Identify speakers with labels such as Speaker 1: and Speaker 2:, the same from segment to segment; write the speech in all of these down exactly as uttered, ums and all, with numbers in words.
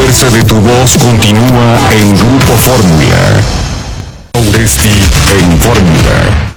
Speaker 1: fuerza de tu voz continúa en Grupo Fórmula. Auresti en Fórmula.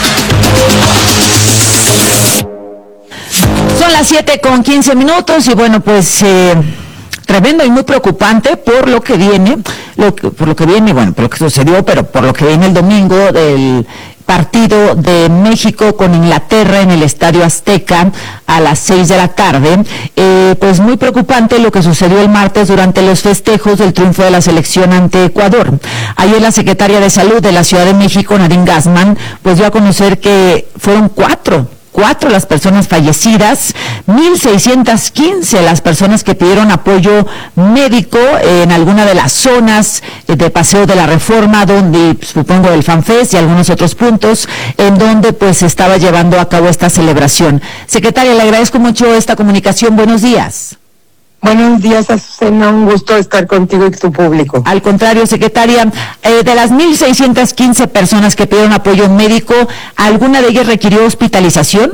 Speaker 2: Son las siete con quince minutos y bueno, pues eh, tremendo y muy preocupante por lo que viene, lo que, por lo que viene, bueno, por lo que sucedió, pero por lo que viene el domingo del partido de México con Inglaterra en el Estadio Azteca a las seis de la tarde. Eh, pues muy preocupante lo que sucedió el martes durante los festejos del triunfo de la selección ante Ecuador. Ayer la secretaria de Salud de la Ciudad de México, Nadine Gassman, pues dio a conocer que fueron cuatro Cuatro las personas fallecidas, mil seiscientas quince las personas que pidieron apoyo médico en alguna de las zonas de Paseo de la Reforma, donde supongo el FanFest y algunos otros puntos, en donde pues se estaba llevando a cabo esta celebración. Secretaria, le agradezco mucho esta comunicación. Buenos días.
Speaker 3: Buenos días, Azucena, un gusto estar contigo y tu público.
Speaker 2: Al contrario, secretaria, eh, de las mil seiscientas quince personas que pidieron apoyo médico, ¿alguna de ellas requirió hospitalización?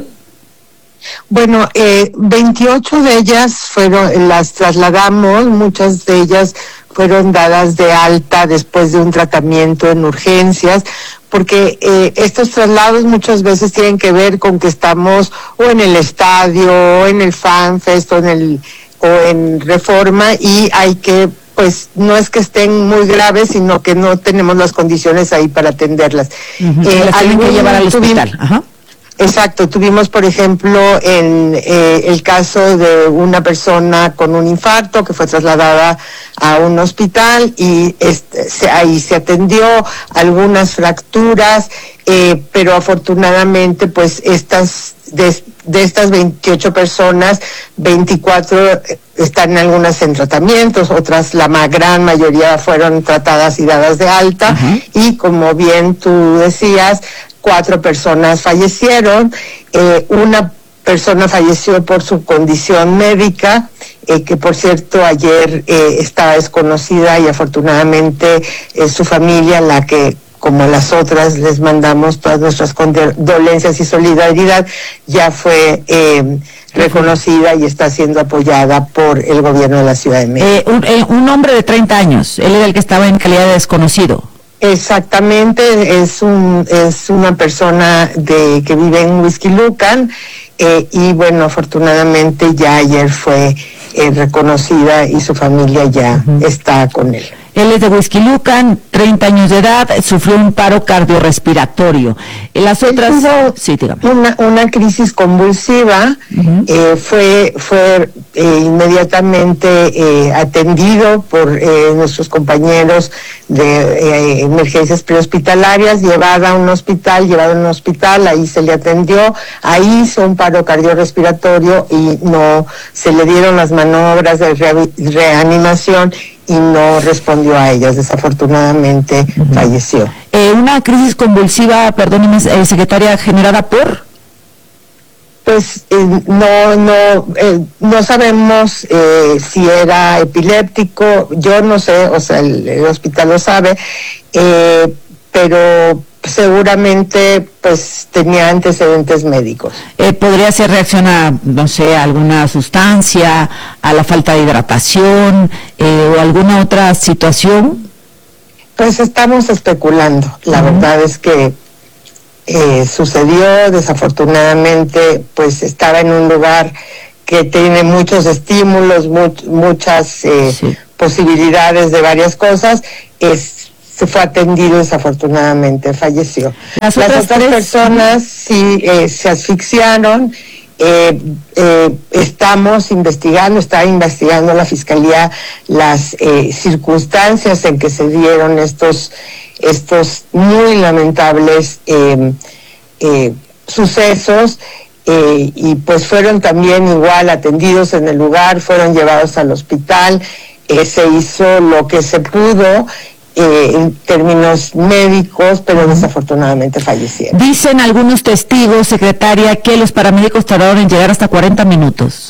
Speaker 3: Bueno, eh, veintiocho de ellas fueron, las trasladamos, muchas de ellas fueron dadas de alta después de un tratamiento en urgencias, porque eh, estos traslados muchas veces tienen que ver con que estamos o en el estadio, o en el FanFest, o en el o en Reforma, y hay que, pues, no es que estén muy graves, sino que no tenemos las condiciones ahí para atenderlas.
Speaker 2: Uh-huh. Eh, las tienen que llevar al hospital. Ajá.
Speaker 3: Exacto, tuvimos por ejemplo en eh, el caso de una persona con un infarto que fue trasladada a un hospital y este, se, ahí se atendió, algunas fracturas, eh, pero afortunadamente pues estas de, de estas veintiocho personas, veinticuatro están en algunas en tratamientos, otras, la ma- gran mayoría fueron tratadas y dadas de alta. Uh-huh. Y como bien tú decías, cuatro personas fallecieron, eh, una persona falleció por su condición médica, eh, que por cierto ayer eh, estaba desconocida y afortunadamente eh, su familia, la que como las otras les mandamos todas nuestras condolencias y solidaridad, ya fue eh, reconocida y está siendo apoyada por el gobierno de la Ciudad de México.
Speaker 2: Eh, un, eh, un hombre de treinta años, él era el que estaba en calidad de desconocido.
Speaker 3: Exactamente, es un es una persona de que vive en Huixquilucan, eh, y bueno, afortunadamente ya ayer fue eh, reconocida y su familia ya uh-huh. está con él.
Speaker 2: Él es de Huixquilucan, treinta años de edad, sufrió un paro cardiorrespiratorio. Las otras, sí, dígame.
Speaker 3: Una, una crisis convulsiva, uh-huh. eh, fue fue eh, inmediatamente eh, atendido por eh, nuestros compañeros de eh, emergencias prehospitalarias, llevada a un hospital, llevado a un hospital, ahí se le atendió, ahí hizo un paro cardiorrespiratorio y no se le dieron las maniobras de re- reanimación y no respondió a ellas, desafortunadamente uh-huh. falleció.
Speaker 2: Eh, una crisis convulsiva, perdóneme, eh, secretaria, generada por...
Speaker 3: Pues eh, no no eh, no sabemos eh, si era epiléptico, yo no sé, o sea, el, el hospital lo sabe, eh, pero seguramente pues tenía antecedentes médicos.
Speaker 2: Eh, ¿Podría ser reacción a, no sé, a alguna sustancia, a la falta de hidratación eh, o alguna otra situación?
Speaker 3: Pues estamos especulando, la uh-huh. verdad es que eh, sucedió, desafortunadamente pues estaba en un lugar que tiene muchos estímulos, much, muchas eh, sí. posibilidades de varias cosas, es se fue atendido, desafortunadamente falleció. Las, Las otras tres? personas sí eh, se asfixiaron, eh, eh, estamos investigando, está investigando la Fiscalía las eh, circunstancias en que se dieron estos, estos muy lamentables eh, eh, sucesos, eh, y pues fueron también igual atendidos en el lugar, fueron llevados al hospital, eh, se hizo lo que se pudo, Eh, en términos médicos, pero uh-huh. desafortunadamente fallecieron.
Speaker 2: Dicen algunos testigos, secretaria, que los paramédicos tardaron en llegar hasta cuarenta minutos.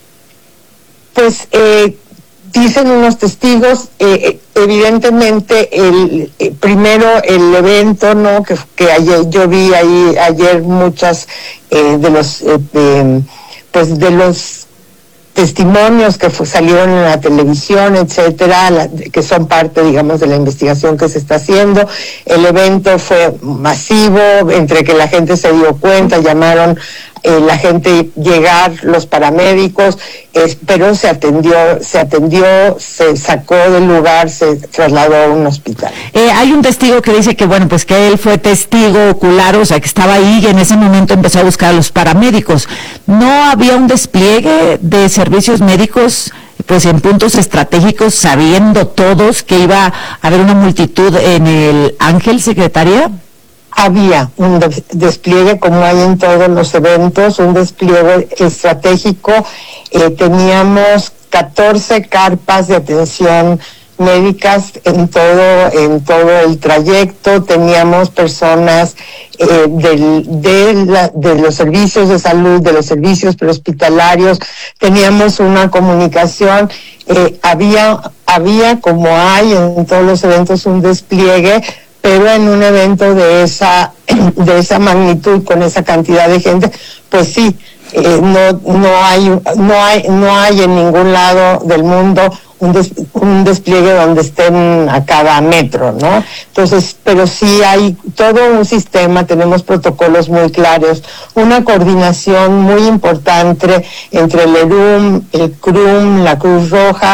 Speaker 3: Pues eh, dicen unos testigos, eh, evidentemente el eh, primero el evento, no, que, que ayer yo vi ahí ayer muchas eh, de los eh, de, pues de los testimonios que fue, salieron en la televisión, etcétera, la, que son parte, digamos, de la investigación que se está haciendo. El evento fue masivo, entre que la gente se dio cuenta, llamaron eh, la gente llegar, los paramédicos, eh, pero se atendió, se atendió, se sacó del lugar, se trasladó a un hospital.
Speaker 2: Eh, hay un testigo que dice que, bueno, pues que él fue testigo ocular, o sea, que estaba ahí y en ese momento empezó a buscar a los paramédicos. ¿No había un despliegue de servicios médicos, pues en puntos estratégicos, sabiendo todos que iba a haber una multitud en el Ángel, secretaria?
Speaker 3: Había un des- despliegue, como hay en todos los eventos, un despliegue estratégico. Eh, teníamos catorce carpas de atención médicas en todo en todo el trayecto. Teníamos personas eh, del, de, la, de los servicios de salud, de los servicios prehospitalarios. Teníamos una comunicación. Eh, había había como hay en todos los eventos un despliegue, pero en un evento de esa de esa magnitud, con esa cantidad de gente, pues sí, eh, no no hay no hay no hay en ningún lado del mundo un, des, un despliegue donde estén a cada metro, ¿no? Entonces, pero sí hay todo un sistema, tenemos protocolos muy claros, una coordinación muy importante entre el E R U M, el C R U M, la Cruz Roja.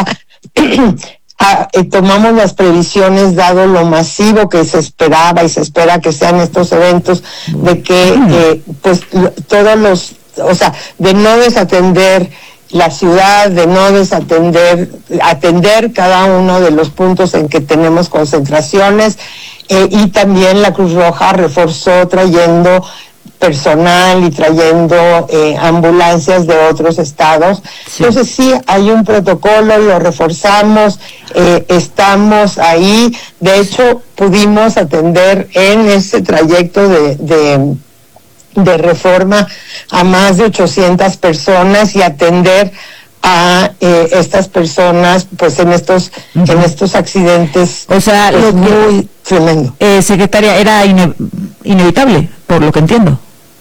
Speaker 3: Ah, eh, tomamos las previsiones dado lo masivo que se esperaba y se espera que sean estos eventos, de que eh, pues lo, todos los, o sea, de no desatender la ciudad, de no desatender, atender cada uno de los puntos en que tenemos concentraciones, eh, y también la Cruz Roja reforzó trayendo personal y trayendo eh, ambulancias de otros estados. Sí. Entonces sí, hay un protocolo, lo reforzamos, eh, estamos ahí. De hecho, pudimos atender en ese trayecto de, de, de Reforma a más de ochocientas personas y atender a eh, estas personas pues en estos uh-huh. en estos accidentes.
Speaker 2: O sea, lo
Speaker 3: muy que, tremendo.
Speaker 2: Eh, secretaria, era ine- inevitable, por lo que entiendo.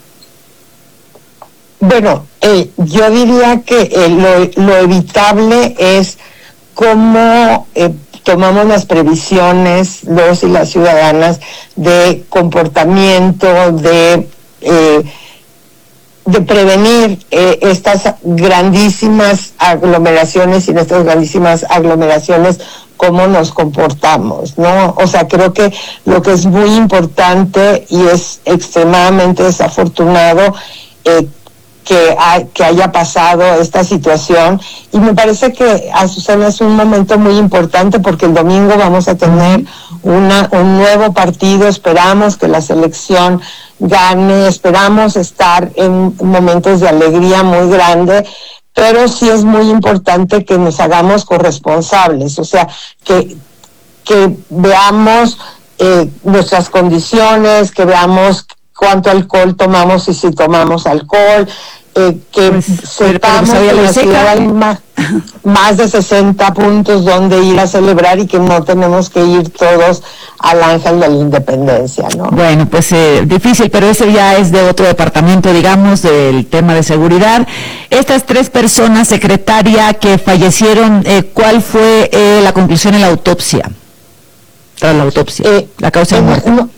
Speaker 3: Bueno, eh, yo diría que eh, lo, lo evitable es cómo eh, tomamos las previsiones, los y las ciudadanas, de comportamiento, de eh, de prevenir eh, estas grandísimas aglomeraciones y en estas grandísimas aglomeraciones cómo nos comportamos, ¿no? O sea, creo que lo que es muy importante y es extremadamente desafortunado eh, que, ha, que haya pasado esta situación, y me parece que, Azucena, es un momento muy importante porque el domingo vamos a tener una, un nuevo partido. Esperamos que la selección gane, esperamos estar en momentos de alegría muy grande, pero sí es muy importante que nos hagamos corresponsables, o sea, que, que veamos eh, nuestras condiciones, que veamos cuánto alcohol tomamos y si tomamos alcohol, eh, que pues, sepamos que en la ciudad hay más, más de sesenta puntos donde ir a celebrar y que no tenemos que ir todos al Ángel de la Independencia, ¿no?
Speaker 2: Bueno, pues eh, difícil, pero ese ya es de otro departamento, digamos, del tema de seguridad. Estas tres personas, secretaria, que fallecieron, eh, ¿cuál fue eh, la conclusión en la autopsia? Tras la autopsia, eh, la causa de muerte. No,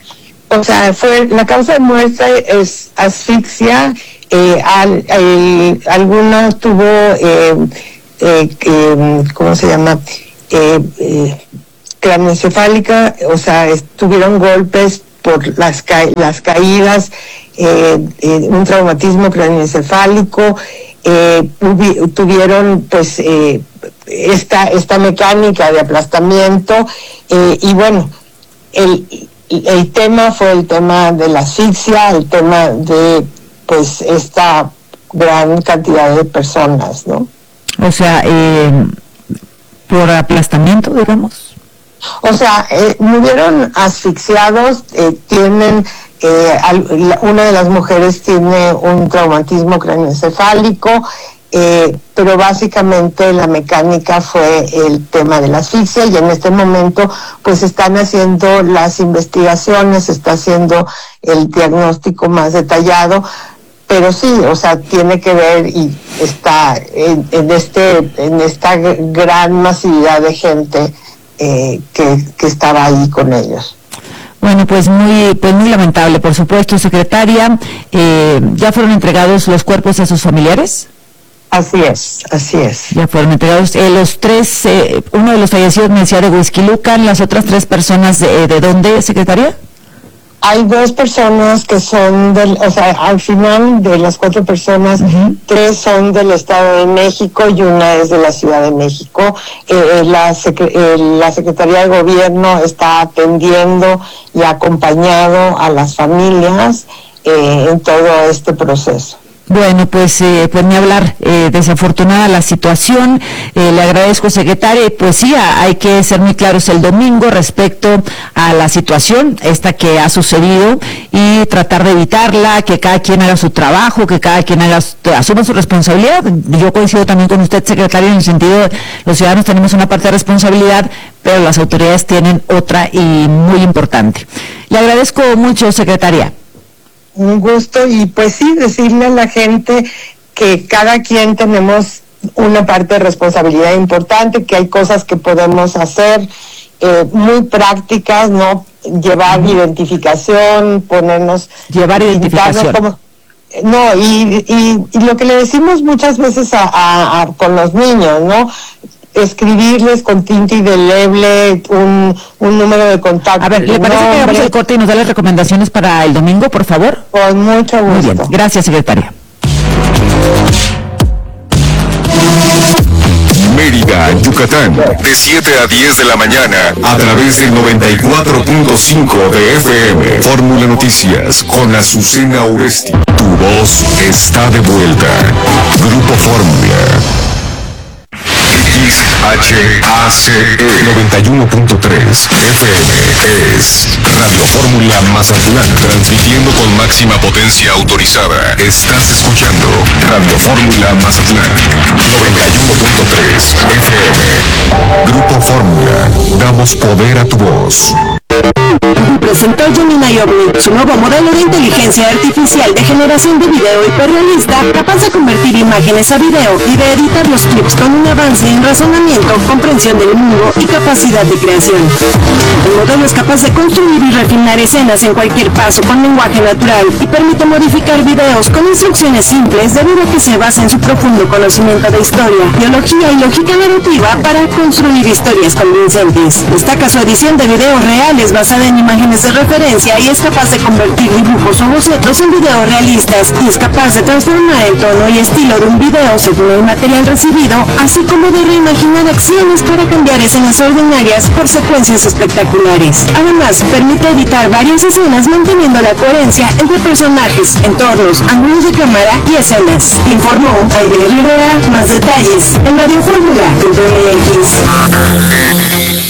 Speaker 3: o sea, fue la causa de muerte es asfixia. Eh, al, eh, alguna tuvo, eh, eh, eh, ¿cómo se llama? Eh, eh, craneoencefálica, o sea, tuvieron golpes por las, ca- las caídas, eh, eh, un traumatismo craneoencefálico, eh, tuvi- tuvieron pues eh, esta, esta mecánica de aplastamiento, eh, y bueno, el, el tema fue el tema de la asfixia, el tema de pues esta gran cantidad de personas, ¿no?
Speaker 2: O sea, eh, por aplastamiento, digamos.
Speaker 3: O sea, eh, murieron asfixiados, eh, tienen, eh, al, la, una de las mujeres tiene un traumatismo craneoencefálico, eh, pero básicamente la mecánica fue el tema de la asfixia, y en este momento pues están haciendo las investigaciones, se está haciendo el diagnóstico más detallado, pero sí, o sea, tiene que ver y está en, en este en esta gran masividad de gente eh, que, que estaba ahí con ellos.
Speaker 2: Bueno, pues muy pues muy lamentable, por supuesto, secretaria. Eh, ¿Ya fueron entregados los cuerpos a sus familiares?
Speaker 3: Así es, así es.
Speaker 2: Ya fueron entregados. Eh, los tres, eh, uno de los fallecidos me decía de Huixquilucan, las otras tres personas, de, ¿de dónde, secretaria?
Speaker 3: Hay dos personas que son del, o sea, al final de las cuatro personas, uh-huh. tres son del Estado de México y una es de la Ciudad de México. Eh, la, sec- eh, la Secretaría de Gobierno está atendiendo y acompañado a las familias eh, en todo este proceso.
Speaker 2: Bueno, pues, eh, pues ni hablar, eh, desafortunada la situación, eh, le agradezco, secretaria, y pues sí, hay que ser muy claros el domingo respecto a la situación esta que ha sucedido y tratar de evitarla, que cada quien haga su trabajo, que cada quien haga, asuma su responsabilidad. Yo coincido también con usted, secretaria, en el sentido de los ciudadanos tenemos una parte de responsabilidad, pero las autoridades tienen otra y muy importante. Le agradezco mucho, secretaria.
Speaker 3: Un gusto, y pues sí, decirle a la gente que cada quien tenemos una parte de responsabilidad importante, que hay cosas que podemos hacer eh, muy prácticas, ¿no? Llevar uh-huh. identificación, ponernos...
Speaker 2: Llevar identificación.
Speaker 3: Como, no, y, y, y lo que le decimos muchas veces a, a, a, con los niños, ¿no? Escribirles con tinta indeleble un, un número de contacto.
Speaker 2: A ver, ¿le parece que hagamos el corte y nos da las recomendaciones para el domingo, por favor?
Speaker 3: Con mucho gusto.
Speaker 2: Muy bien, gracias, secretaria.
Speaker 1: Mérida, Yucatán, de siete a diez de la mañana, a través del noventa y cuatro punto cinco de F M. Fórmula Noticias, con Azucena Oresti. Tu voz está de vuelta. Grupo Fórmula. X H A C E noventa y uno punto tres F M es Radio Fórmula Mazatlán, transmitiendo con máxima potencia autorizada. Estás escuchando Radio Fórmula Mazatlán noventa y uno punto tres F M. Grupo Fórmula, damos poder a tu voz.
Speaker 4: Presentó Gemini Omni, su nuevo modelo de inteligencia artificial de generación de video hiperrealista, capaz de convertir imágenes a video y de editar los clips con un avance en razonamiento, comprensión del mundo y capacidad de creación. El modelo es capaz de construir y refinar escenas en cualquier paso con lenguaje natural y permite modificar videos con instrucciones simples debido a que se basa en su profundo conocimiento de historia, biología y lógica narrativa para construir historias convincentes. Destaca su edición de videos reales basada en imágenes de referencia y es capaz de convertir dibujos o bocetos en videos realistas y es capaz de transformar el tono y estilo de un video según el material recibido, así como de reimaginar acciones para cambiar escenas ordinarias por secuencias espectaculares. Además, permite editar varias escenas manteniendo la coherencia entre personajes, entornos, ángulos de cámara y escenas. Informó Aide Rivera. Más detalles en Radio Fórmula punto M X.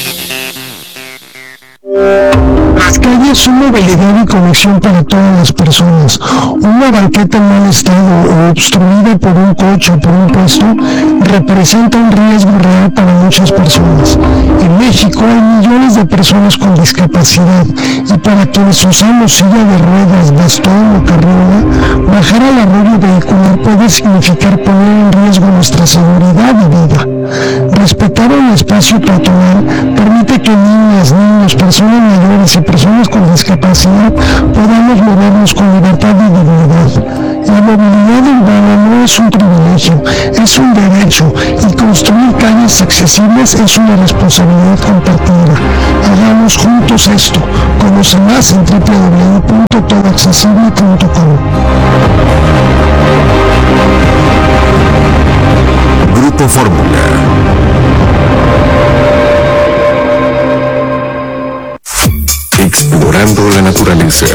Speaker 5: Las calles son movilidad y conexión para todas las personas. Una banqueta en mal estado o obstruida por un coche o por un puesto representa un riesgo real para muchas personas. En México hay millones de personas con discapacidad y para quienes usamos silla de ruedas, bastón o carriola, bajar al arroyo vehicular puede significar poner en riesgo nuestra seguridad y vida. Respetar el espacio peatonal permite que niñas, niños, personas mayores y personas con discapacidad podamos movernos con libertad y dignidad. La movilidad urbana no es un privilegio, es un derecho, y construir calles accesibles es una responsabilidad compartida. Hagamos juntos esto. Conoce más en doble u doble u doble u punto todo accesible punto com.
Speaker 1: Grupo Fórmula. Explorando la naturaleza.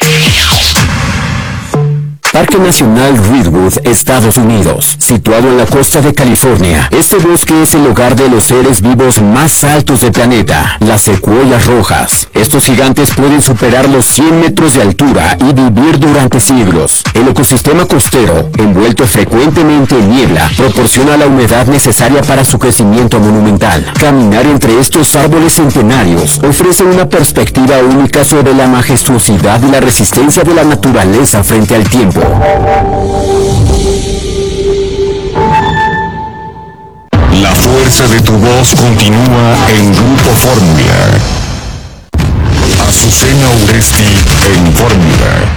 Speaker 6: Parque Nacional Redwood, Estados Unidos, situado en la costa de California. Este bosque es el hogar de los seres vivos más altos del planeta, las secuoyas rojas. Estos gigantes pueden superar los cien metros de altura y vivir durante siglos. El ecosistema costero, envuelto frecuentemente en niebla, proporciona la humedad necesaria para su crecimiento monumental. Caminar entre estos árboles centenarios ofrece una perspectiva única sobre la majestuosidad y la resistencia de la naturaleza frente al tiempo.
Speaker 1: La fuerza de tu voz continúa en Grupo Fórmula. Azucena Uresti en Fórmula.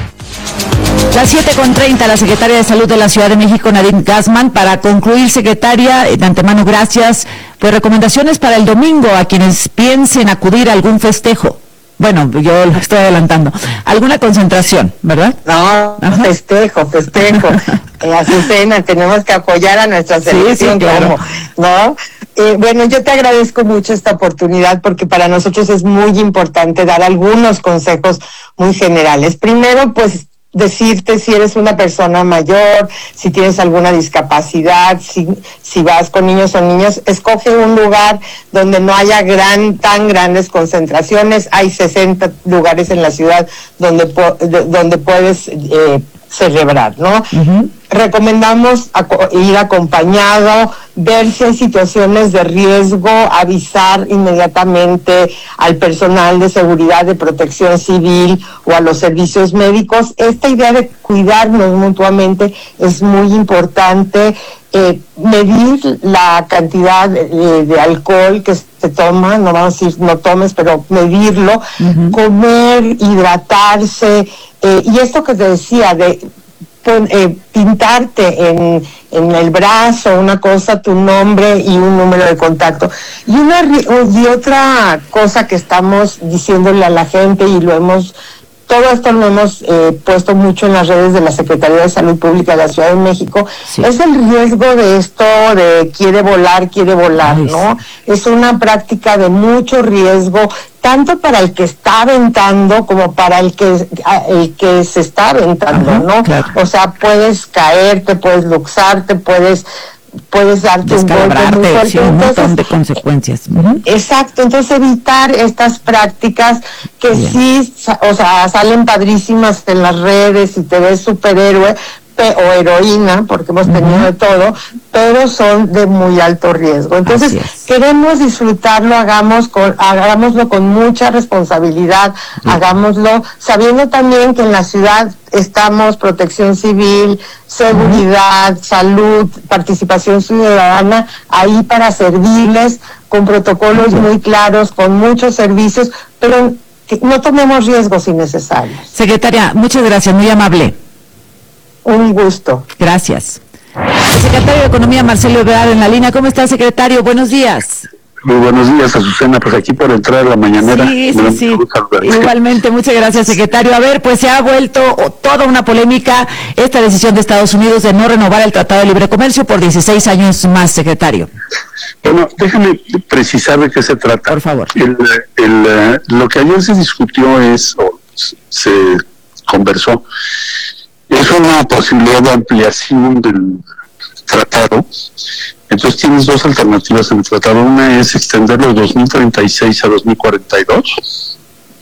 Speaker 2: Las siete con treinta, la secretaria de Salud de la Ciudad de México, Nadine Gassman. Para concluir, secretaria, de antemano gracias. Pues recomendaciones para el domingo a quienes piensen acudir a algún festejo. Bueno, yo lo estoy adelantando. ¿Alguna concentración, verdad?
Speaker 3: No, Ajá. festejo, festejo. eh, Azucena, tenemos que apoyar a nuestra selección, sí, sí, claro. ¿no? Eh, bueno, yo te agradezco mucho esta oportunidad porque para nosotros es muy importante dar algunos consejos muy generales. Primero, pues, decirte si eres una persona mayor, si tienes alguna discapacidad, si si vas con niños o niñas, escoge un lugar donde no haya gran tan grandes concentraciones. Hay sesenta lugares en la ciudad donde donde puedes eh, celebrar, ¿no? Uh-huh. Recomendamos aco- ir acompañado, ver si hay situaciones de riesgo, avisar inmediatamente al personal de seguridad, de protección civil o a los servicios médicos. Esta idea de cuidarnos mutuamente es muy importante. Eh, medir la cantidad de, de alcohol que se toma, no vamos a decir no tomes, pero medirlo, uh-huh. comer, hidratarse, eh, y esto que te decía de pon, eh, pintarte en, en el brazo una cosa, tu nombre y un número de contacto. Y una y otra cosa que estamos diciéndole a la gente, y lo hemos todo esto lo hemos eh, puesto mucho en las redes de la Secretaría de Salud Pública de la Ciudad de México, sí. es el riesgo de esto de quiere volar, quiere volar, Ay, ¿no? Sí. Es una práctica de mucho riesgo, tanto para el que está aventando como para el que el que se está aventando, Ajá, ¿no? Claro. O sea, puedes caerte, puedes luxarte, puedes... puedes darte un golpe muy fuerte,
Speaker 2: sí, un montón de consecuencias. Uh-huh.
Speaker 3: Exacto, entonces evitar estas prácticas que Bien. sí, o sea, salen padrísimas en las redes y te ves superhéroe pe- o heroína, porque hemos tenido uh-huh. de todo, pero son de muy alto riesgo. Entonces, queremos disfrutarlo, hagamos con, hagámoslo con mucha responsabilidad, uh-huh. hagámoslo sabiendo también que en la ciudad estamos protección civil, seguridad, uh-huh. salud, participación ciudadana, ahí para servirles con protocolos uh-huh. muy claros, con muchos servicios, pero que no tomemos riesgos innecesarios.
Speaker 2: Secretaria, muchas gracias, muy amable.
Speaker 3: Un gusto.
Speaker 2: Gracias. El secretario de Economía, Marcelo Ebrard, en la línea. ¿Cómo está, secretario? Buenos días.
Speaker 7: Muy buenos días, Azucena, pues aquí por entrar a la mañanera.
Speaker 2: Sí, sí, sí. Igualmente, muchas gracias, secretario. A ver, pues se ha vuelto toda una polémica esta decisión de Estados Unidos de no renovar el Tratado de Libre Comercio por dieciséis años más, secretario.
Speaker 7: Bueno, déjame precisar de qué se trata.
Speaker 2: Por favor.
Speaker 7: El, el, lo que ayer se discutió es, o se conversó, es una posibilidad de ampliación del tratado. Entonces tienes dos alternativas en el tratado. Una es extenderlo de dos mil treinta y seis a dos mil cuarenta y dos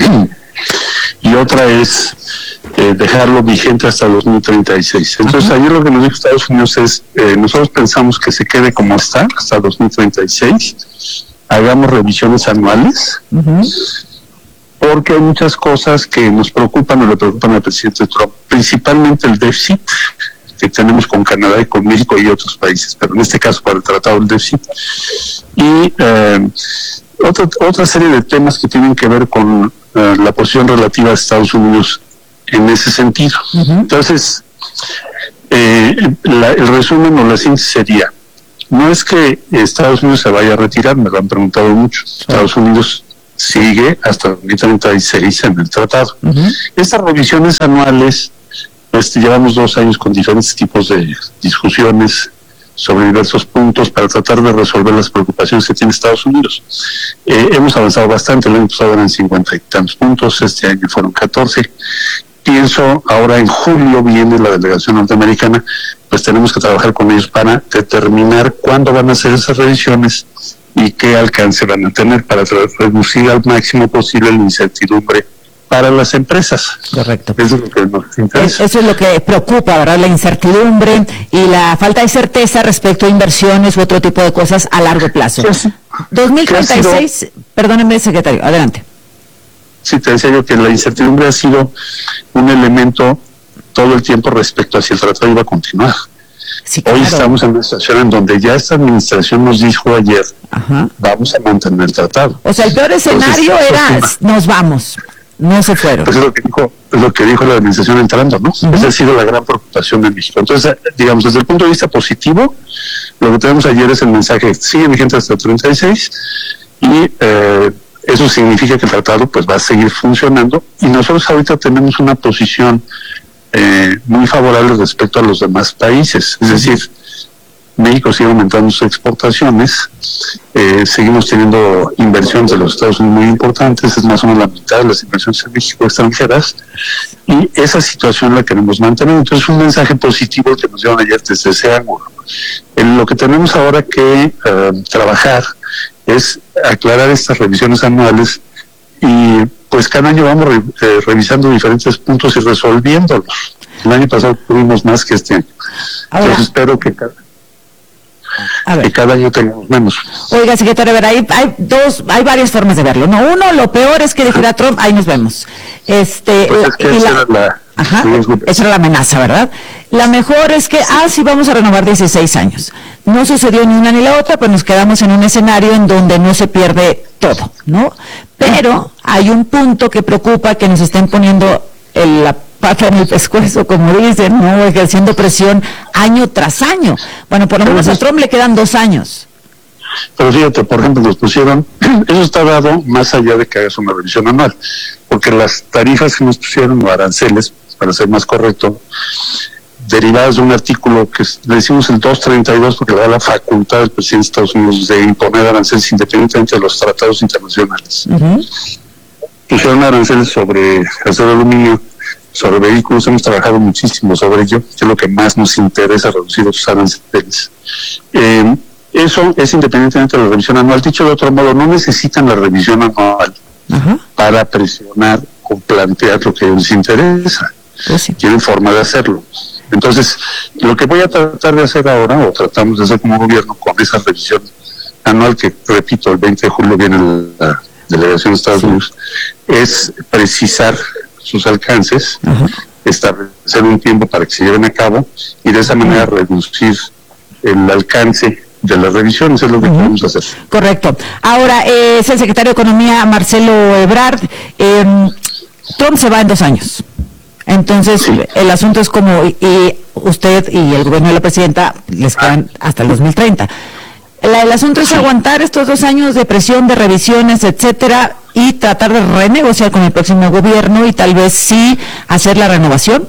Speaker 7: y otra es eh, dejarlo vigente hasta dos mil treinta y seis. Entonces uh-huh. ayer lo que nos dijo Estados Unidos es, eh, nosotros pensamos que se quede como está hasta dos mil treinta y seis, hagamos revisiones anuales, uh-huh. porque hay muchas cosas que nos preocupan o le preocupan al presidente Trump, principalmente el déficit que tenemos con Canadá y con México y otros países, pero en este caso para el tratado del déficit, y eh, otra, otra serie de temas que tienen que ver con eh, la posición relativa de Estados Unidos en ese sentido. Uh-huh. Entonces, eh, la, el resumen o la síntesis sería, no es que Estados Unidos se vaya a retirar, me lo han preguntado mucho, Estados Unidos sigue hasta dos mil treinta y seis en el tratado. Uh-huh. Estas revisiones anuales, pues llevamos dos años con diferentes tipos de discusiones sobre diversos puntos para tratar de resolver las preocupaciones que tiene Estados Unidos. Eh, hemos avanzado bastante, el año pasado eran cincuenta y tantos puntos, este año fueron catorce. Pienso, ahora en julio viene la delegación norteamericana, pues tenemos que trabajar con ellos para determinar cuándo van a hacer esas revisiones y qué alcance van a tener para reducir al máximo posible la incertidumbre para las empresas.
Speaker 2: Correcto.
Speaker 7: Eso es lo que nos interesa.
Speaker 2: Eso es lo que preocupa, ¿verdad? La incertidumbre y la falta de certeza respecto a inversiones u otro tipo de cosas a largo plazo. Sí, dos mil treinta y seis, sido... perdóneme, secretario, adelante.
Speaker 7: Sí, te decía yo que la incertidumbre ha sido un elemento todo el tiempo respecto a si el tratado iba a continuar.
Speaker 2: Sí, claro.
Speaker 7: Hoy estamos en una situación en donde ya esta administración nos dijo ayer, Ajá. vamos a mantener el tratado.
Speaker 2: O sea, el peor escenario Entonces, era, nos vamos, no se fueron.
Speaker 7: Pues es lo que dijo, es lo que dijo la administración entrando, ¿no? Uh-huh. Esa ha sido la gran preocupación de México. Entonces, digamos, desde el punto de vista positivo, lo que tenemos ayer es el mensaje, sigue vigente hasta el treinta y seis, y eh, eso significa que el tratado pues va a seguir funcionando, y nosotros ahorita tenemos una posición Eh, muy favorable respecto a los demás países, es decir, México sigue aumentando sus exportaciones, eh, seguimos teniendo inversiones de los Estados Unidos muy importantes, es más o menos la mitad de las inversiones en México extranjeras, y esa situación la queremos mantener. Entonces, un mensaje positivo que nos dieron ayer desde ese ángulo. En lo que tenemos ahora que eh, trabajar es aclarar estas revisiones anuales, y pues cada año vamos re, eh, revisando diferentes puntos y resolviéndolos. El año pasado tuvimos más que este año. Ahora, entonces espero que cada, que cada año tengamos menos.
Speaker 2: Oiga, secretario, a ver, hay, hay dos, hay varias formas de verlo, ¿no? Uno, lo peor es que dijera Trump, ahí nos vemos. Este,
Speaker 7: pues es que
Speaker 2: y
Speaker 7: esa
Speaker 2: la,
Speaker 7: era la,
Speaker 2: ajá, esa era la amenaza, ¿verdad? La mejor es que, ah, sí, vamos a renovar dieciséis años. No sucedió ni una ni la otra, pues nos quedamos en un escenario en donde no se pierde todo, ¿no? Pero hay un punto que preocupa, que nos estén poniendo el, la pata en el pescuezo, como dicen, ¿no? Ejerciendo presión año tras año. Bueno, por lo menos a Trump le quedan dos años.
Speaker 7: Pero fíjate, por ejemplo, nos pusieron, eso está dado más allá de que hagas una revisión anual, porque las tarifas que nos pusieron, o aranceles, para ser más correcto, derivadas de un artículo que le decimos el doscientos treinta y dos, porque le da la facultad al presidente de Estados Unidos de imponer aranceles independientemente de los tratados internacionales. Uh-huh. Pusieron aranceles sobre acero aluminio, sobre vehículos, hemos trabajado muchísimo sobre ello, que es lo que más nos interesa, reducir los aranceles. Eh, eso es independientemente de la revisión anual. Dicho de otro modo, no necesitan la revisión anual uh-huh. para presionar o plantear lo que les interesa. Pues sí. Tienen forma de hacerlo. Entonces, lo que voy a tratar de hacer ahora, o tratamos de hacer como gobierno, con esa revisión anual, que repito, el veinte de julio viene la delegación de Estados sí. Unidos, es precisar sus alcances, uh-huh. establecer un tiempo para que se lleven a cabo, y de esa manera uh-huh. reducir el alcance de las revisiones, es lo que uh-huh. queremos hacer.
Speaker 2: Correcto. Ahora, eh, es el secretario de Economía, Marcelo Ebrard. Eh, Trump se va en dos años. Entonces, sí. el asunto es como, y usted y el gobierno de la presidenta les quedan hasta el dos mil treinta. La, el asunto es aguantar estos dos años de presión, de revisiones, etcétera, y tratar de renegociar con el próximo gobierno y tal vez sí hacer la renovación.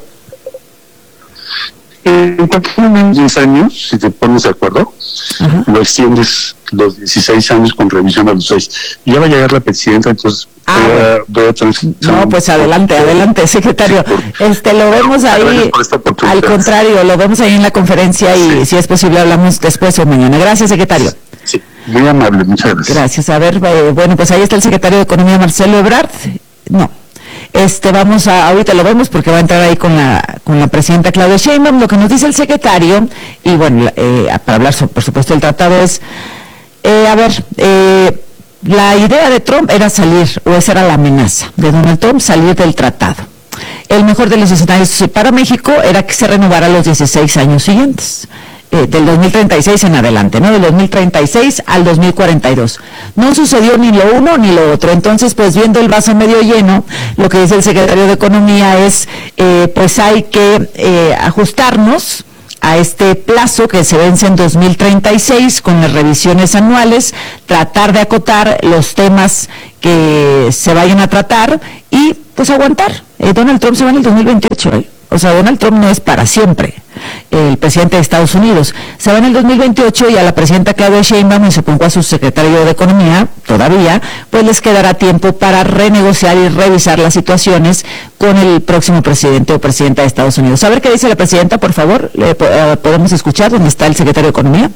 Speaker 7: En cualquier momento, diez años, si te pones de acuerdo, uh-huh. lo extiendes los dieciséis años con revisión a los seis. Ya va a llegar la presidenta, entonces ah, voy a, voy a trans-
Speaker 2: no, pues adelante, adelante, secretario. Este, lo vemos ahí, al contrario, lo vemos ahí en la conferencia y sí. si es posible hablamos después o mañana. Gracias, secretario.
Speaker 7: Sí, muy amable, muchas gracias.
Speaker 2: Gracias. A ver, eh, bueno, pues ahí está el secretario de Economía, Marcelo Ebrard. No. Este, vamos a, ahorita lo vemos porque va a entrar ahí con la con la presidenta Claudia Sheinbaum. Lo que nos dice el secretario, y bueno, eh, para hablar, sobre, por supuesto, del tratado es, eh, a ver, eh, la idea de Trump era salir, o esa era la amenaza de Donald Trump, salir del tratado. El mejor de los escenarios para México era que se renovara los dieciséis años siguientes. Eh, del dos mil treinta y seis en adelante, ¿no? Del dos mil treinta y seis al dos mil cuarenta y dos. No sucedió ni lo uno ni lo otro. Entonces, pues viendo el vaso medio lleno, lo que dice el secretario de Economía es, eh, pues hay que eh, ajustarnos a este plazo que se vence en dos mil treinta y seis con las revisiones anuales, tratar de acotar los temas que se vayan a tratar y pues aguantar. Eh, Donald Trump se va en el dos mil veintiocho, ¿eh? O sea, Donald Trump no es para siempre el presidente de Estados Unidos. Se va en el dos mil veintiocho y a la presidenta Claudia Sheinbaum, y supongo a su secretario de Economía, todavía, pues les quedará tiempo para renegociar y revisar las situaciones con el próximo presidente o presidenta de Estados Unidos. A ver qué dice la presidenta, por favor. ¿Le podemos escuchar dónde está el secretario de Economía?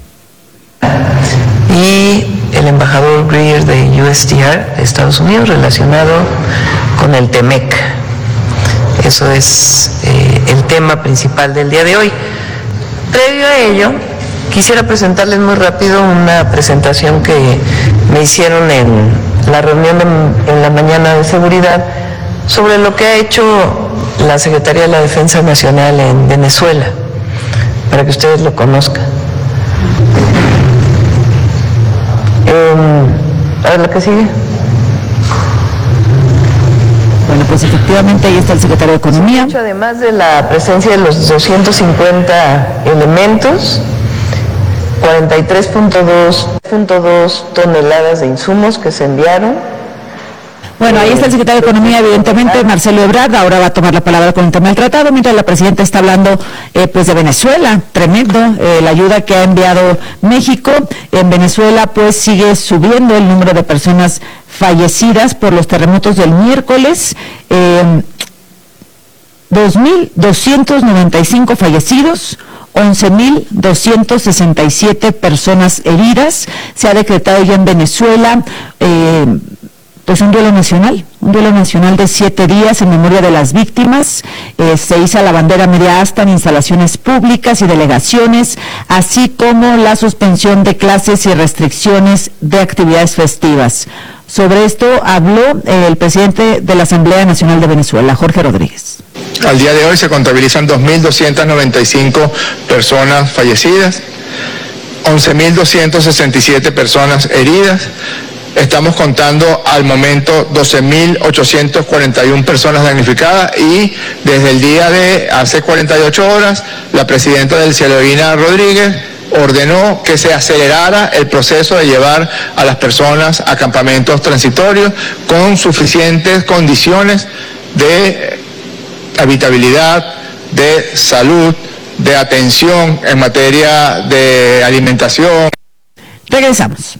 Speaker 8: Y el embajador Greer de U S T R de Estados Unidos relacionado con el TEMEC. Eso es eh, el tema principal del día de hoy. Previo a ello, quisiera presentarles muy rápido una presentación que me hicieron en la reunión de, en la mañana de seguridad sobre lo que ha hecho la Secretaría de la Defensa Nacional en Venezuela, para que ustedes lo conozcan. Eh, a ver, lo que sigue.
Speaker 2: Bueno, pues efectivamente ahí está el secretario de Economía.
Speaker 8: De hecho, además de la presencia de los doscientos cincuenta elementos, cuarenta y tres punto dos toneladas de insumos que se enviaron.
Speaker 2: Bueno, ahí está el secretario de Economía, evidentemente, Marcelo Ebrard, ahora va a tomar la palabra con el tema del tratado, mientras la presidenta está hablando eh, pues de Venezuela, tremendo, eh, la ayuda que ha enviado México. En Venezuela pues sigue subiendo el número de personas fallecidas por los terremotos del miércoles, eh, dos mil doscientos noventa y cinco fallecidos, once mil doscientos sesenta y siete personas heridas. Se ha decretado ya en Venezuela eh, pues un duelo nacional, un duelo nacional de siete días en memoria de las víctimas. Eh, se iza la bandera media asta en instalaciones públicas y delegaciones, así como la suspensión de clases y restricciones de actividades festivas. Sobre esto habló eh, el presidente de la Asamblea Nacional de Venezuela, Jorge Rodríguez.
Speaker 9: Al día de hoy se contabilizan dos mil doscientas noventa y cinco personas fallecidas, once mil doscientas sesenta y siete personas heridas. Estamos contando al momento doce mil ochocientas cuarenta y una personas damnificadas y desde el día de hace cuarenta y ocho horas la presidenta del Cielo-Ina Rodríguez ordenó que se acelerara el proceso de llevar a las personas a campamentos transitorios con suficientes condiciones de habitabilidad, de salud, de atención en materia de alimentación.
Speaker 2: Regresamos.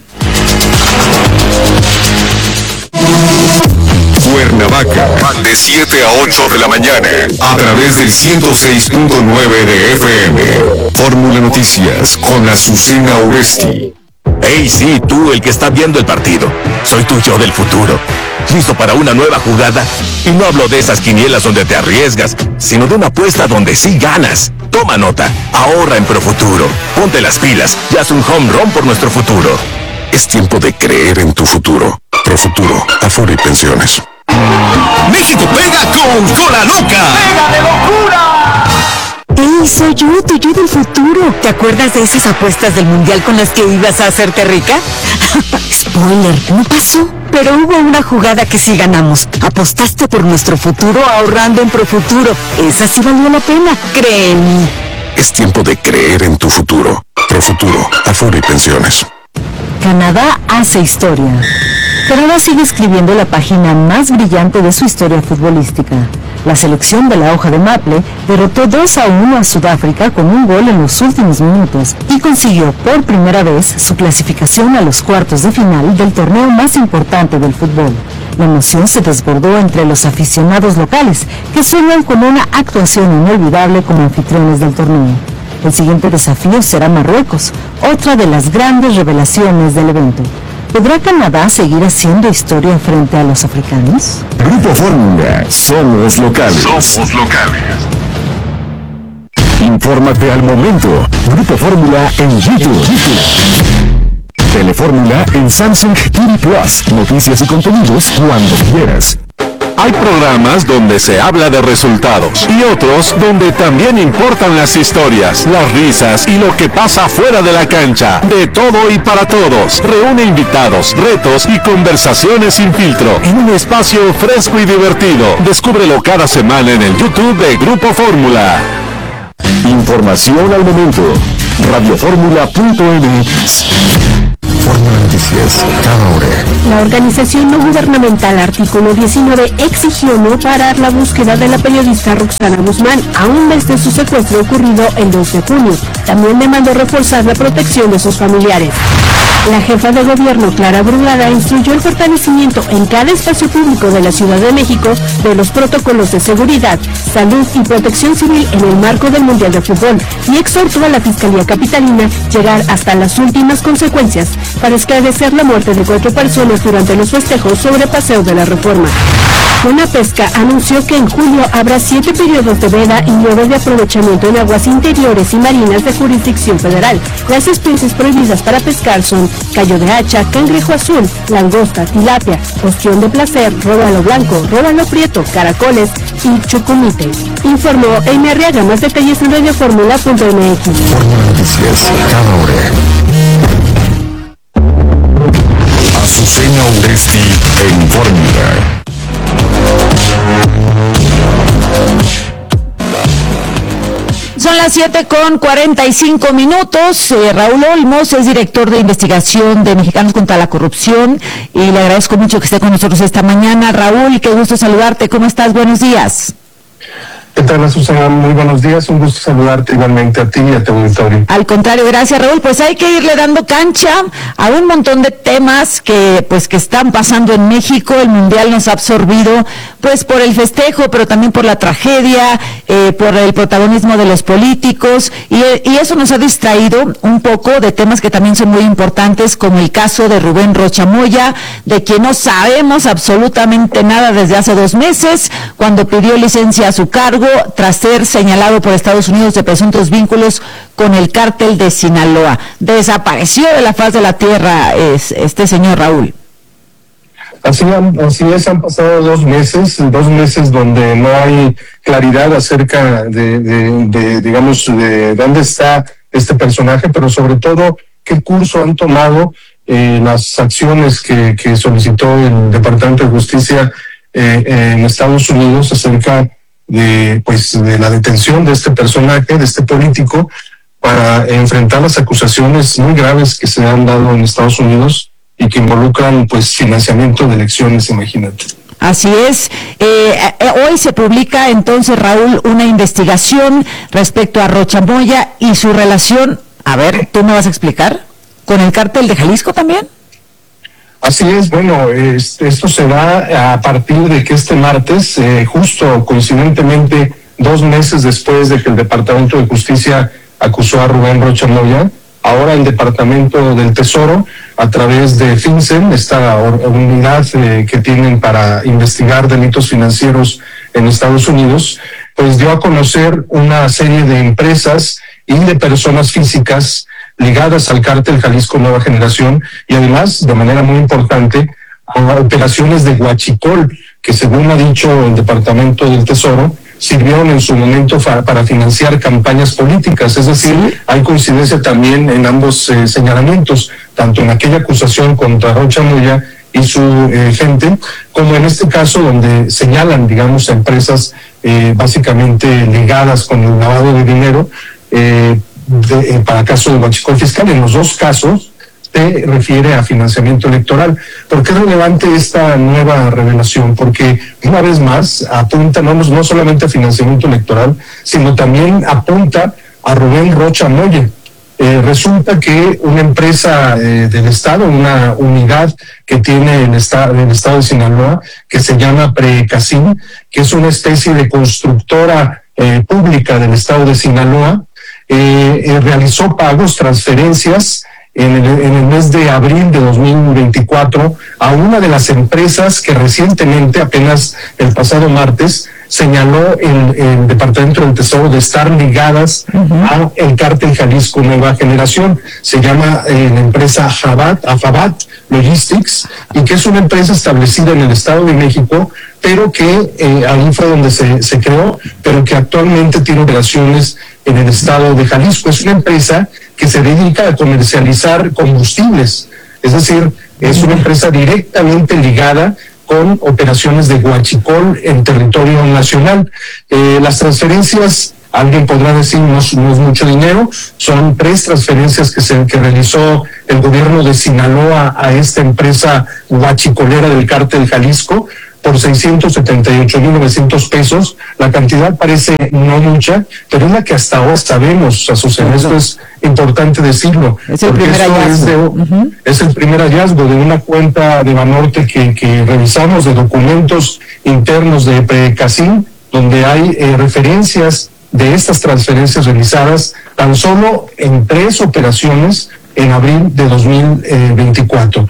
Speaker 1: Cuernavaca, de siete a ocho de la mañana, a través del ciento seis punto nueve de F M. Fórmula Noticias, con Azucena Oresti.
Speaker 10: Hey, sí, tú, el que está viendo el partido. Soy tu yo del futuro. ¿Listo para una nueva jugada? Y no hablo de esas quinielas donde te arriesgas, sino de una apuesta donde sí ganas. Toma nota, ahorra en Profuturo. Ponte las pilas y haz un home run por nuestro futuro.
Speaker 1: Es tiempo de creer en tu futuro. Profuturo, Afore y Pensiones.
Speaker 10: ¡México pega con Cola Loca! ¡Pega de locura!
Speaker 4: ¡Ey, soy yo, tu yo del futuro! ¿Te acuerdas de esas apuestas del mundial con las que ibas a hacerte rica? Spoiler, no pasó. Pero hubo una jugada que sí ganamos. Apostaste por nuestro futuro ahorrando en Profuturo. Esa sí valió la pena, cree en mí.
Speaker 1: Es tiempo de creer en tu futuro. Profuturo, Afore y Pensiones.
Speaker 4: Canadá hace historia. Canadá sigue escribiendo la página más brillante de su historia futbolística. La selección de la hoja de maple derrotó dos a uno a Sudáfrica con un gol en los últimos minutos y consiguió por primera vez su clasificación a los cuartos de final del torneo más importante del fútbol. La emoción se desbordó entre los aficionados locales, que sueñan con una actuación inolvidable como anfitriones del torneo. El siguiente desafío será Marruecos, otra de las grandes revelaciones del evento. ¿Podrá Canadá seguir haciendo historia frente a los africanos?
Speaker 1: Grupo Fórmula, somos locales. Somos locales. Infórmate al momento. Grupo Fórmula en YouTube. Telefórmula en Samsung T V Plus. Noticias y contenidos cuando quieras. Hay programas donde se habla de resultados y otros donde también importan las historias, las risas y lo que pasa fuera de la cancha. De todo y para todos. Reúne invitados, retos y conversaciones sin filtro en un espacio fresco y divertido. Descúbrelo cada semana en el YouTube de Grupo Fórmula. Información al momento. Radioformula punto m x. Fórmula Noticias, cada hora.
Speaker 4: La organización no gubernamental Artículo diecinueve exigió no parar la búsqueda de la periodista Roxana Guzmán, aún desde su secuestro ocurrido el dos de junio. También demandó reforzar la protección de sus familiares. La jefa de gobierno, Clara Brugada, instruyó el fortalecimiento en cada espacio público de la Ciudad de México de los protocolos de seguridad, salud y protección civil en el marco del Mundial de Fútbol y exhortó a la Fiscalía Capitalina llegar hasta las últimas consecuencias para esclarecer la muerte de cuatro personas durante los festejos sobre Paseo de la Reforma. Fonapesca anunció que en julio habrá siete periodos de veda y nueve de aprovechamiento en aguas interiores y marinas de jurisdicción federal. Las especies prohibidas para pescar son callo de hacha, cangrejo azul, langosta, tilapia, ostión de placer, róbalo blanco, róbalo prieto, caracoles y chucumite. Informó Amy Arriaga. Más detalles en radio fórmula punto m x.
Speaker 1: Fórmula Noticias, cada hora. Azucena Uresti en Fórmula.
Speaker 2: Son las siete con cuarenta y cinco minutos. Eh, Raúl Olmos es director de investigación de Mexicanos contra la Corrupción y le agradezco mucho que esté con nosotros esta mañana. Raúl, qué gusto saludarte. ¿Cómo estás? Buenos días.
Speaker 11: ¿Qué tal, Susana? Muy buenos días, un gusto saludarte igualmente a ti y a tu auditorio.
Speaker 2: Al contrario, gracias, Raúl. Pues hay que irle dando cancha a un montón de temas que pues que están pasando en México. El Mundial nos ha absorbido pues por el festejo, pero también por la tragedia, eh, por el protagonismo de los políticos y, y eso nos ha distraído un poco de temas que también son muy importantes, como el caso de Rubén Rocha Moya, de quien no sabemos absolutamente nada desde hace dos meses, cuando pidió licencia a su cargo tras ser señalado por Estados Unidos de presuntos vínculos con el cártel de Sinaloa. Desapareció de la faz de la tierra es, este señor Raúl.
Speaker 11: Así, así es, han pasado dos meses, dos meses donde no hay claridad acerca de, de, de digamos, de dónde está este personaje, pero sobre todo qué curso han tomado eh, las acciones que, que solicitó el Departamento de Justicia eh, en Estados Unidos acerca de pues de la detención de este personaje, de este político, para enfrentar las acusaciones muy graves que se han dado en Estados Unidos y que involucran pues financiamiento de elecciones, imagínate.
Speaker 2: Así es. Eh, eh, hoy se publica entonces, Raúl, una investigación respecto a Rocha Moya y su relación, a ver, ¿tú me vas a explicar? ¿Con el cártel de Jalisco también?
Speaker 11: Así es, bueno, es, esto se da a partir de que este martes, eh, justo coincidentemente dos meses después de que el Departamento de Justicia acusó a Rubén Rocha Moya, ahora el Departamento del Tesoro, a través de FinCEN, esta unidad eh, que tienen para investigar delitos financieros en Estados Unidos, pues dio a conocer una serie de empresas y de personas físicas ligadas al cártel Jalisco Nueva Generación y además, de manera muy importante, a operaciones de huachicol, que según ha dicho el Departamento del Tesoro, sirvieron en su momento fa- para financiar campañas políticas. Es decir, ¿sí? Hay coincidencia también en ambos eh, señalamientos, tanto en aquella acusación contra Rocha Moya y su eh, gente, como en este caso donde señalan, digamos, a empresas eh, básicamente ligadas con el lavado de dinero, eh, De, eh, para caso de huachicol fiscal. En los dos casos se refiere a financiamiento electoral. ¿Por qué es relevante esta nueva revelación? Porque una vez más apunta no, no solamente a financiamiento electoral, sino también apunta a Rubén Rocha Moya. Eh, resulta que una empresa eh, del Estado, una unidad que tiene el, esta, el Estado de Sinaloa, que se llama Precasín, que es una especie de constructora eh, pública del Estado de Sinaloa, Eh, eh, realizó pagos, transferencias en el, en el mes de abril de dos mil veinticuatro a una de las empresas que recientemente, apenas el pasado martes, señaló el, el Departamento del Tesoro de estar ligadas uh-huh. a el cártel Jalisco Nueva Generación. Se llama eh, la empresa Jabat, Afabat Logistics, y que es una empresa establecida en el Estado de México, pero que eh, ahí fue donde se, se creó, pero que actualmente tiene operaciones en el Estado de Jalisco. Es una empresa que se dedica a comercializar combustibles, es decir, es una empresa directamente ligada con operaciones de huachicol en territorio nacional. Eh, las transferencias, alguien podrá decir, no, no es mucho dinero, son tres transferencias que se que realizó el gobierno de Sinaloa a esta empresa huachicolera del cártel Jalisco por seiscientos setenta y ocho mil novecientos pesos. La cantidad parece no mucha, pero es la que hasta ahora sabemos, Azucena. Esto es importante decirlo,
Speaker 2: es el
Speaker 11: porque
Speaker 2: primer
Speaker 11: esto
Speaker 2: hallazgo.
Speaker 11: Es, de,
Speaker 2: uh-huh.
Speaker 11: es el primer hallazgo de una cuenta de Banorte que, que revisamos, de documentos internos de Precasín, donde hay eh, referencias de estas transferencias realizadas tan solo en tres operaciones en abril de dos mil veinticuatro.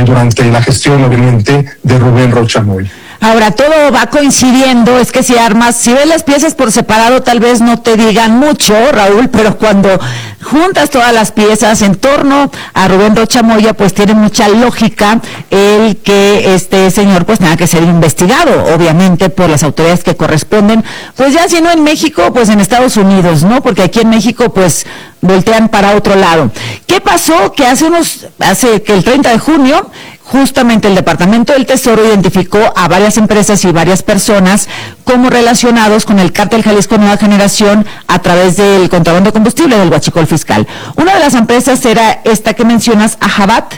Speaker 11: durante la gestión, obviamente, de Rubén Rocha Moya.
Speaker 2: Ahora, todo va coincidiendo, es que si armas, si ves las piezas por separado, tal vez no te digan mucho, Raúl, pero cuando juntas todas las piezas en torno a Rubén Rocha Moya, pues tiene mucha lógica el que este señor pues tenga que ser investigado, obviamente, por las autoridades que corresponden, pues ya si no en México, pues en Estados Unidos, ¿no? Porque aquí en México, pues, voltean para otro lado. ¿Qué pasó? Que hace unos, hace que el treinta de junio, justamente el Departamento del Tesoro identificó a varias empresas y varias personas como relacionados con el Cártel Jalisco Nueva Generación a través del contrabando de combustible del huachicol fiscal. Una de las empresas era esta que mencionas, Ajabat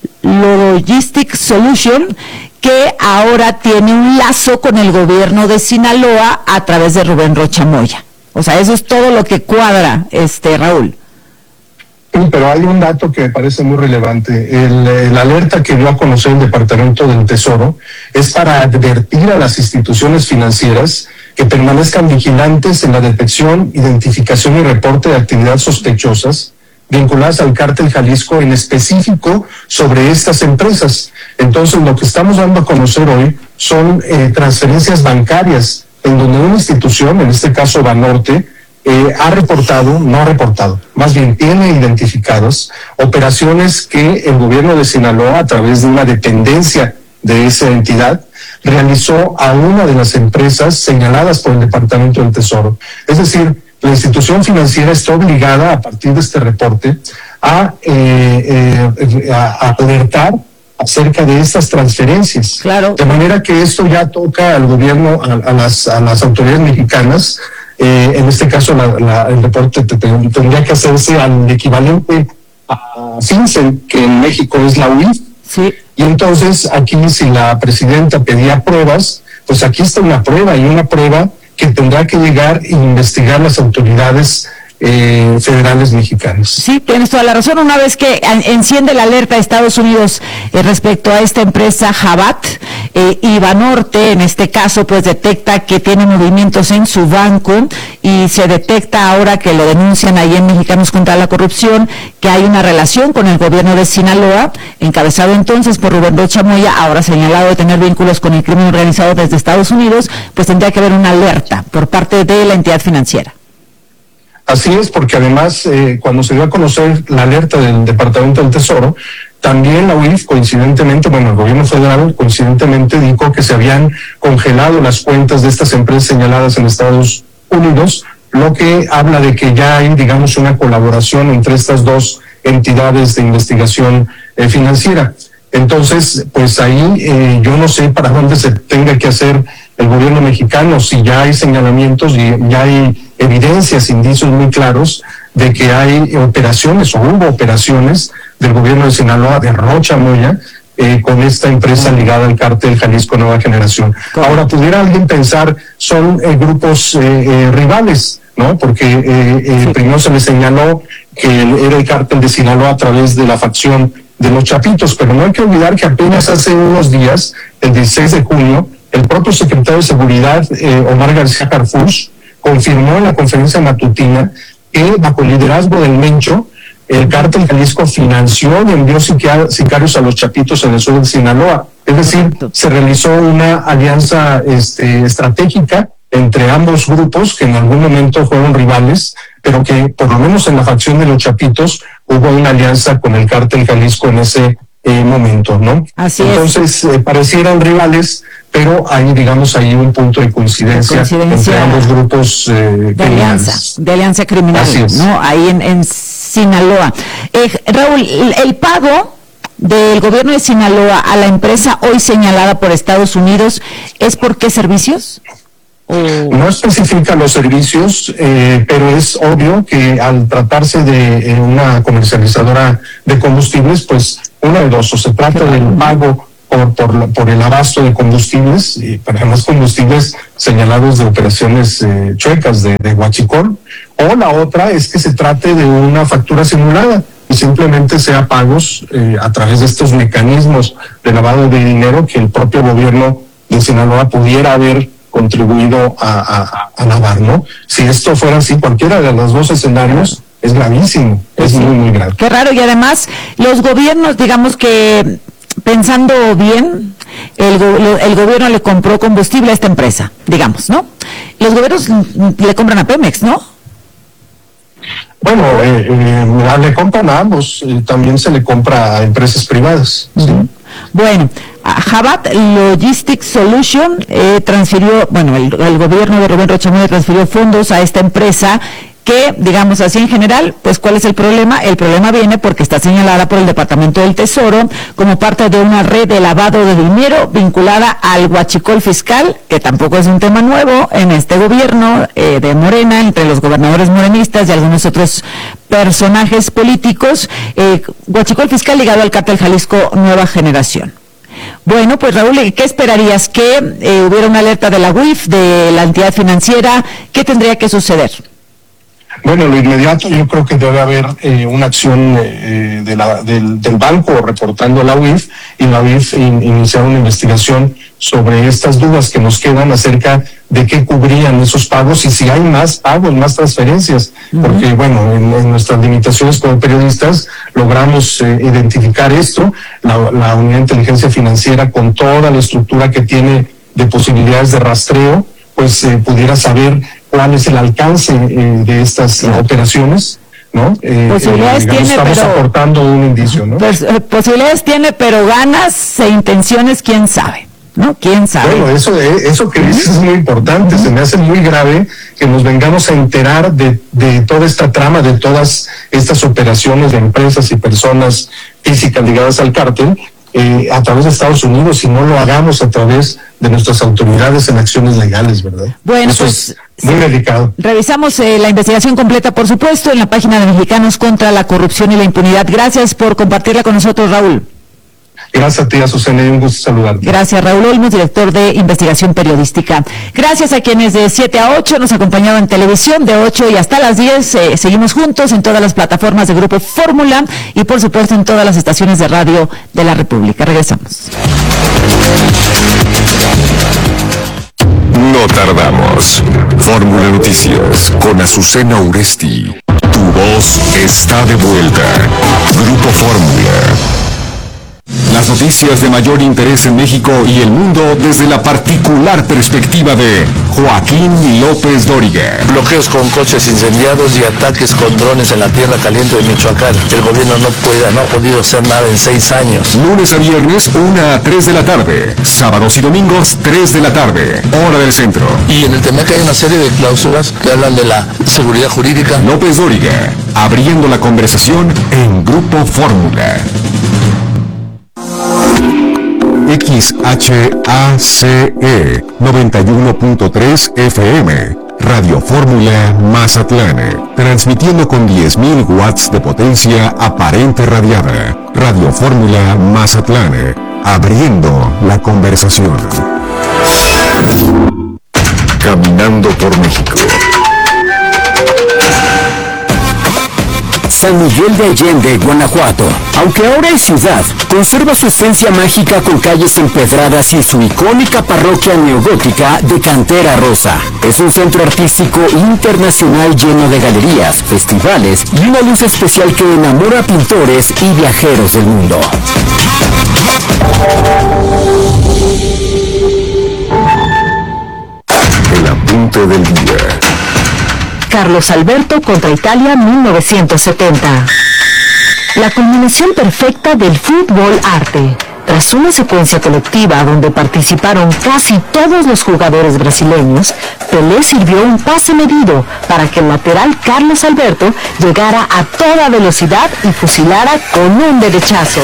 Speaker 2: Logistic Solution, que ahora tiene un lazo con el gobierno de Sinaloa a través de Rubén Rocha Moya. O sea, eso es todo lo que cuadra, este Raúl.
Speaker 11: Sí, pero hay un dato que me parece muy relevante. El, el alerta que dio a conocer el Departamento del Tesoro es para advertir a las instituciones financieras que permanezcan vigilantes en la detección, identificación y reporte de actividades sospechosas vinculadas al Cártel Jalisco, en específico sobre estas empresas. Entonces, lo que estamos dando a conocer hoy son eh, transferencias bancarias en donde una institución, en este caso Banorte, Eh, ha reportado, no ha reportado, más bien tiene identificadas operaciones que el gobierno de Sinaloa, a través de una dependencia de esa entidad, realizó a una de las empresas señaladas por el Departamento del Tesoro. Es decir, la institución financiera está obligada, a partir de este reporte, a, eh, eh, a, a alertar acerca de estas transferencias.
Speaker 2: Claro.
Speaker 11: De manera que esto ya toca al gobierno, a, a, las, a las autoridades mexicanas. Eh, en este caso la, la, el reporte te, te, tendría que hacerse al equivalente a FinCEN, que en México es la U I F.
Speaker 2: Sí.
Speaker 11: Y entonces aquí, si la presidenta pedía pruebas, pues aquí está una prueba, y una prueba que tendrá que llegar e investigar las autoridades Eh, federales mexicanos.
Speaker 2: Sí, tienes toda la razón. Una vez que enciende la alerta de Estados Unidos eh, respecto a esta empresa Jabat, eh, y Banorte, en este caso, pues detecta que tiene movimientos en su banco, y se detecta ahora que lo denuncian ahí en Mexicanos contra la Corrupción, que hay una relación con el gobierno de Sinaloa, encabezado entonces por Rubén Rocha Moya, ahora señalado de tener vínculos con el crimen organizado desde Estados Unidos, pues tendría que haber una alerta por parte de la entidad financiera.
Speaker 11: Así es, porque además, eh, cuando se dio a conocer la alerta del Departamento del Tesoro, también la U I F, coincidentemente, bueno, el gobierno federal, coincidentemente, dijo que se habían congelado las cuentas de estas empresas señaladas en Estados Unidos, lo que habla de que ya hay, digamos, una colaboración entre estas dos entidades de investigación eh, financiera. Entonces, pues ahí eh, yo no sé para dónde se tenga que hacer el gobierno mexicano, si ya hay señalamientos y ya hay evidencias, indicios muy claros de que hay operaciones o hubo operaciones del gobierno de Sinaloa, de Rocha Moya, eh, con esta empresa ligada al Cártel Jalisco Nueva Generación. Ahora, pudiera alguien pensar, son eh, grupos eh, eh, rivales, ¿no? Porque eh, eh, primero se le señaló que era el Cártel de Sinaloa a través de la facción de los Chapitos, pero no hay que olvidar que apenas hace unos días, el dieciséis de junio, el propio secretario de Seguridad, eh, Omar García Harfuch, confirmó en la conferencia matutina que bajo el liderazgo del Mencho, el Cártel Jalisco financió y envió sicarios a los Chapitos en el sur de Sinaloa. Es decir, se realizó una alianza este, estratégica entre ambos grupos que en algún momento fueron rivales, pero que por lo menos en la facción de los Chapitos hubo una alianza con el Cártel Jalisco en ese eh, momento, ¿no?
Speaker 2: Así
Speaker 11: Entonces, eh, parecieran rivales, pero hay, digamos, ahí un punto de coincidencia,
Speaker 2: coincidencia
Speaker 11: entre ambos grupos eh,
Speaker 2: de alianza, de alianza criminal, ¿no? Ahí en, en Sinaloa. Eh, Raúl, el, el pago del gobierno de Sinaloa a la empresa hoy señalada por Estados Unidos, ¿es por qué servicios?
Speaker 11: No especifica los servicios, eh, pero es obvio que al tratarse de eh, una comercializadora de combustibles, pues una de dos, o se trata del pago por, por, por el abasto de combustibles, y para además combustibles señalados de operaciones eh, chuecas de, de huachicol, o la otra es que se trate de una factura simulada y simplemente sea pagos eh, a través de estos mecanismos de lavado de dinero que el propio gobierno de Sinaloa pudiera haber contribuido a, a, a lavar, ¿no? Si esto fuera así, cualquiera de los dos escenarios es gravísimo, es
Speaker 2: sí.
Speaker 11: muy, muy grave.
Speaker 2: Qué raro, y además los gobiernos, digamos que pensando bien, el, go- el gobierno le compró combustible a esta empresa, digamos, ¿no? Los gobiernos le compran a Pemex, ¿no?
Speaker 11: Bueno, eh, eh, le compran a ambos, eh, también se le compra a empresas privadas. ¿Sí?
Speaker 2: Uh-huh. Bueno, Jabat Logistics Solution eh, transfirió, bueno, el, el gobierno de Rubén Rocha Moya transfirió fondos a esta empresa que, digamos así en general, pues ¿cuál es el problema? El problema viene porque está señalada por el Departamento del Tesoro como parte de una red de lavado de dinero vinculada al huachicol fiscal, que tampoco es un tema nuevo en este gobierno eh, de Morena, entre los gobernadores morenistas y algunos otros personajes políticos, eh, huachicol fiscal ligado al cártel Jalisco Nueva Generación. Bueno, pues Raúl, ¿qué esperarías? ¿Que eh, hubiera una alerta de la U I F, de la entidad financiera? ¿Qué tendría que suceder?
Speaker 11: Bueno, lo inmediato yo creo que debe haber eh, una acción eh, de la, del, del banco reportando a la U I F y la U I F in, iniciar una investigación sobre estas dudas que nos quedan acerca de qué cubrían esos pagos y si hay más pagos, más transferencias, uh-huh. porque bueno, en, en nuestras limitaciones como periodistas logramos eh, identificar esto, la, la unidad de inteligencia financiera con toda la estructura que tiene de posibilidades de rastreo, pues eh, pudiera saber cuál es el alcance eh, de estas claro. operaciones, ¿no? Eh,
Speaker 2: posibilidades
Speaker 11: eh, digamos,
Speaker 2: tiene,
Speaker 11: estamos
Speaker 2: pero
Speaker 11: aportando un indicio, ¿no?
Speaker 2: Pues, eh, posibilidades tiene, pero ganas e intenciones, quién sabe, ¿no? Quién sabe.
Speaker 11: Bueno, eso, eso que dices es muy importante. Se me hace muy grave que nos vengamos a enterar de, de toda esta trama, de todas estas operaciones de empresas y personas físicas ligadas al cártel, Eh, a través de Estados Unidos y no lo hagamos a través de nuestras autoridades en acciones legales, ¿verdad?
Speaker 2: Bueno,
Speaker 11: Eso
Speaker 2: pues
Speaker 11: es muy delicado.
Speaker 2: Revisamos eh, la investigación completa, por supuesto, en la página de Mexicanos contra la Corrupción y la Impunidad. Gracias por compartirla con nosotros, Raúl.
Speaker 11: Gracias a ti, Azucena, y un gusto saludarte.
Speaker 2: Gracias, Raúl Olmos, director de Investigación Periodística. Gracias a quienes de siete a ocho nos acompañaron en televisión, de ocho y hasta las diez. Eh, seguimos juntos en todas las plataformas de Grupo Fórmula y, por supuesto, en todas las estaciones de radio de la República. Regresamos.
Speaker 1: No tardamos. Fórmula Noticias con Azucena Uresti. Tu voz está de vuelta. Grupo Fórmula. Las noticias de mayor interés en México y el mundo desde la particular perspectiva de Joaquín López Dóriga.
Speaker 12: Bloqueos con coches incendiados y ataques con drones en la tierra caliente de Michoacán. El gobierno no puede, no ha podido hacer nada en seis años.
Speaker 1: Lunes a viernes, una a tres de la tarde. Sábados y domingos, tres de la tarde. Hora del centro.
Speaker 12: Y en el Temec hay una serie de cláusulas que hablan de la seguridad jurídica.
Speaker 1: López Dóriga, abriendo la conversación en Grupo Fórmula. X H A C E noventa y uno punto tres F M, Radio Fórmula Mazatlán, transmitiendo con diez mil watts de potencia aparente radiada. Radio Fórmula Mazatlán, abriendo la conversación. Caminando por México.
Speaker 6: San Miguel de Allende, Guanajuato. Aunque ahora es ciudad, conserva su esencia mágica con calles empedradas y su icónica parroquia neogótica de cantera rosa. Es un centro artístico internacional lleno de galerías, festivales y una luz especial que enamora a pintores y viajeros del mundo.
Speaker 1: El apunte del día.
Speaker 4: Carlos Alberto contra Italia mil novecientos setenta. La culminación perfecta del fútbol arte. Tras una secuencia colectiva donde participaron casi todos los jugadores brasileños, Pelé sirvió un pase medido para que el lateral Carlos Alberto llegara a toda velocidad y fusilara con un derechazo.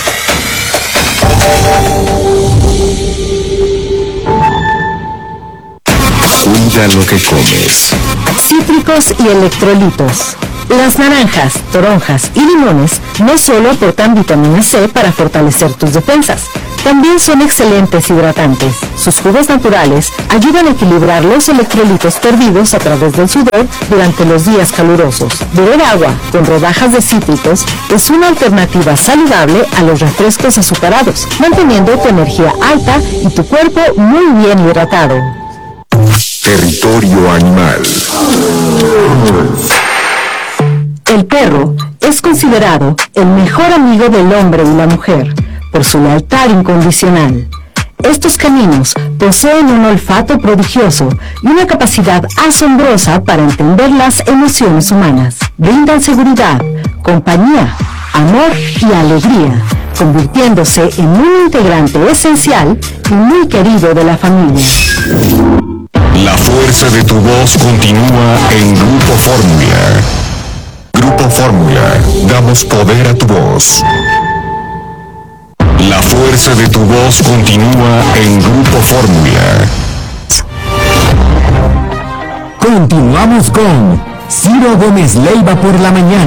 Speaker 1: Cuida lo que comes.
Speaker 4: Cítricos y electrolitos. Las naranjas, toronjas y limones no solo aportan vitamina C para fortalecer tus defensas, también son excelentes hidratantes. Sus jugos naturales ayudan a equilibrar los electrolitos perdidos a través del sudor durante los días calurosos. Beber agua con rodajas de cítricos es una alternativa saludable a los refrescos azucarados, manteniendo tu energía alta y tu cuerpo muy bien hidratado.
Speaker 1: Territorio animal.
Speaker 4: El perro es considerado el mejor amigo del hombre y la mujer. por su lealtad incondicional. Estos caninos poseen un olfato prodigioso y una capacidad asombrosa para entender las emociones humanas. Brindan seguridad, compañía, amor y alegría, convirtiéndose en un integrante esencial y muy querido de la familia.
Speaker 1: La fuerza de tu voz continúa en Grupo Fórmula. Grupo Fórmula, damos poder a tu voz. La fuerza de tu voz continúa en Grupo Fórmula.
Speaker 6: Continuamos con Ciro Gómez Leiva por la mañana.